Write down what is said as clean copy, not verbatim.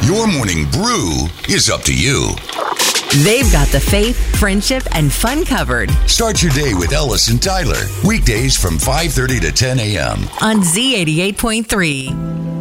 Your morning brew is up to you. They've got the faith, friendship, and fun covered Start your day with Ellis and Tyler. Weekdays from 5:30 to 10 a.m. on Z88.3.